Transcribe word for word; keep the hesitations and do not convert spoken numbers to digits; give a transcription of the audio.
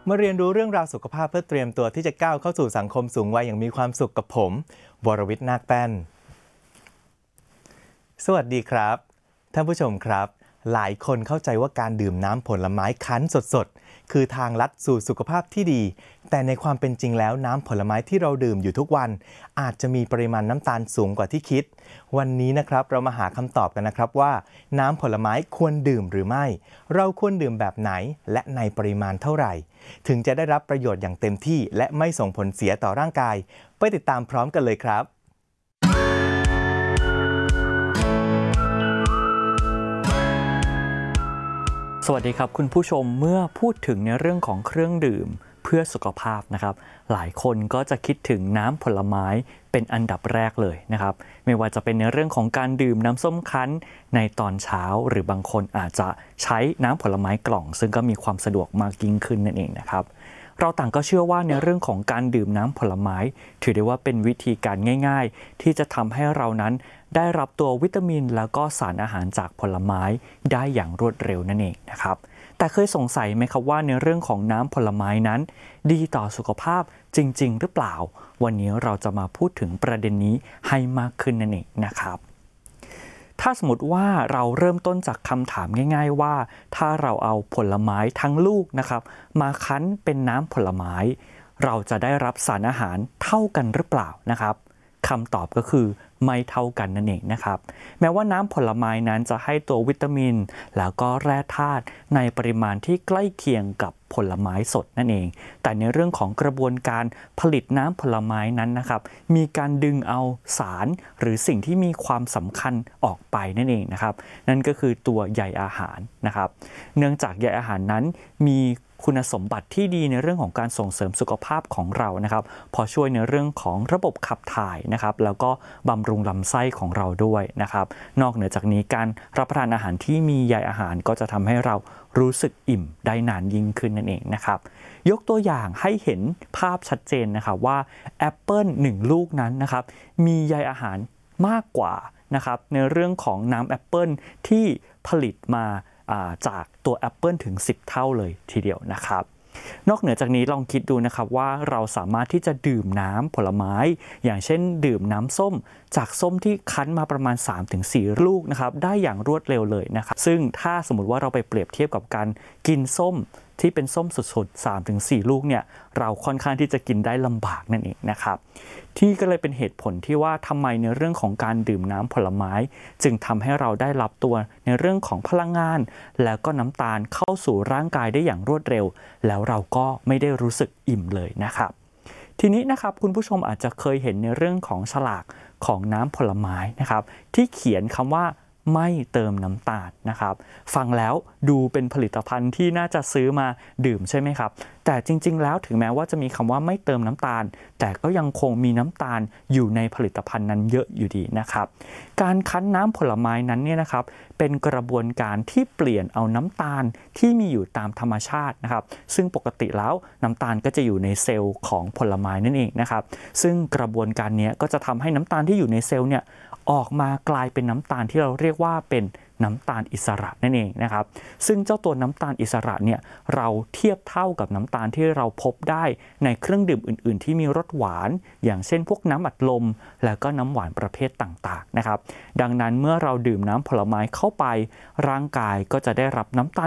มาเรียนรู้เรื่องราวสุขภาพเพื่อเตรียมตัวที่จะก้าวเข้าสู่สังคมสูงวัยอย่างมีความสุขกับผมวรวิทย์นาคแป้นสวัสดีครับท่านผู้ชมครับหลายคนเข้าใจว่าการดื่มน้ำผลไม้คั้นสดๆคือทางลัดสู่สุขภาพที่ดีแต่ในความเป็นจริงแล้วน้ำผลไม้ที่เราดื่มอยู่ทุกวันอาจจะมีปริมาณน้ำตาลสูงกว่าที่คิดวันนี้นะครับเรามาหาคำตอบกันนะครับว่าน้ำผลไม้ควรดื่มหรือไม่เราควรดื่มแบบไหนและในปริมาณเท่าไหร่ถึงจะได้รับประโยชน์อย่างเต็มที่และไม่ส่งผลเสียต่อร่างกายไปติดตามพร้อมกันเลยครับสวัสดีครับคุณผู้ชมเมื่อพูดถึงในเรื่องของเครื่องดื่มเพื่อสุขภาพนะครับหลายคนก็จะคิดถึงน้ำผลไม้เป็นอันดับแรกเลยนะครับไม่ว่าจะเป็นในเรื่องของการดื่มน้ำส้มคั้นในตอนเช้าหรือบางคนอาจจะใช้น้ำผลไม้กล่องซึ่งก็มีความสะดวกมากยิ่งขึ้นนั่นเองนะครับเราต่างก็เชื่อว่าในเรื่องของการดื่มน้ำผลไม้ถือได้ว่าเป็นวิธีการง่ายๆที่จะทำให้เรานั้นได้รับตัววิตามินแล้วก็สารอาหารจากผลไม้ได้อย่างรวดเร็วนั่นเองนะครับแต่เคยสงสัยไหมครับว่าในเรื่องของน้ำผลไม้นั้นดีต่อสุขภาพจริงๆหรือเปล่าวันนี้เราจะมาพูดถึงประเด็นนี้ให้มากขึ้นนั่นเองนะครับถ้าสมมติว่าเราเริ่มต้นจากคำถามง่ายๆว่าถ้าเราเอาผลไม้ทั้งลูกนะครับมาคั้นเป็นน้ำผลไม้เราจะได้รับสารอาหารเท่ากันหรือเปล่านะครับคำตอบก็คือไม่เท่ากันนั่นเองนะครับแม้ว่าน้ำผลไม้นั้นจะให้ตัววิตามินแล้วก็แร่ธาตุในปริมาณที่ใกล้เคียงกับผลไม้สดนั่นเองแต่ในเรื่องของกระบวนการผลิตน้ำผลไม้นั้นนะครับมีการดึงเอาสารหรือสิ่งที่มีความสำคัญออกไปนั่นเองนะครับนั่นก็คือตัวใยอาหารนะครับเนื่องจากใยอาหารนั้นมีคุณสมบัติที่ดีในเรื่องของการส่งเสริมสุขภาพของเรานะครับพอช่วยในเรื่องของระบบขับถ่ายนะครับแล้วก็บำรุงลำไส้ของเราด้วยนะครับนอกเหนือจากนี้การรับประทานอาหารที่มีใยอาหารก็จะทำให้เรารู้สึกอิ่มได้นานยิ่งขึ้นนั่นเองนะครับยกตัวอย่างให้เห็นภาพชัดเจนนะครับว่าแอปเปิลหนึ่งลูกนั้นนะครับมีใยอาหารมากกว่านะครับในเรื่องของน้ำแอปเปิลที่ผลิตมาจากตัวแอปเปิลถึงสิบเท่าเลยทีเดียวนะครับนอกเหนือจากนี้ลองคิดดูนะครับว่าเราสามารถที่จะดื่มน้ำผลไม้อย่างเช่นดื่มน้ำส้มจากส้มที่คั้นมาประมาณ สามถึงสี่ ลูกนะครับได้อย่างรวดเร็วเลยนะครับซึ่งถ้าสมมุติว่าเราไปเปรียบเทียบกับการกินส้มที่เป็นส้มสดๆ สามถึงสี่ ลูกเนี่ยเราค่อนข้างที่จะกินได้ลำบากนั่นเองนะครับที่ก็เลยเป็นเหตุผลที่ว่าทำไมในเรื่องของการดื่มน้ำผลไม้จึงทำให้เราได้รับตัวในเรื่องของพลังงานแล้วก็น้ำตาลเข้าสู่ร่างกายได้อย่างรวดเร็วแล้วเราก็ไม่ได้รู้สึกอิ่มเลยนะครับทีนี้นะครับคุณผู้ชมอาจจะเคยเห็นในเรื่องของฉลากของน้ำผลไม้นะครับที่เขียนคำว่าไม่เติมน้ำตาลนะครับฟังแล้วดูเป็นผลิตภัณฑ์ที่น่าจะซื้อมาดื่มใช่ไหมครับแต่จริงๆแล้วถึงแม้ว่าจะมีคำว่าไม่เติมน้ำตาลแต่ก็ยังคงมีน้ำตาลอยู่ในผลิตภัณฑ์นั้นเยอะอยู่ดีนะครับการคั้นน้ำผลไม้นั้นเนี่ยนะครับเป็นกระบวนการที่เปลี่ยนเอาน้ำตาลที่มีอยู่ตามธรรมชาตินะครับซึ่งปกติแล้วน้ำตาลก็จะอยู่ในเซลล์ของผลไม้นั่นเองนะครับซึ่งกระบวนการนี้ก็จะทำให้น้ำตาลที่อยู่ในเซลล์เนี่ยออกมากลายเป็นน้ำตาลที่เราเรียกว่าเป็นน้ำตาลอิสระนั่นเองนะครับซึ่งเจ้าตัวน้ำตาลอิสระเนี่ยเราเทียบเท่ากับน้ำตาลที่เราพบได้ในเครื่องดื่มอื่นๆที่มีรสหวานอย่างเช่นพวกน้ำอัดลมแล้วก็น้ำหวานประเภทต่างๆนะครับดังนั้นเมื่อเราดื่มน้ำผลไม้เข้าไปร่างกายก็จะได้รับน้ำตาล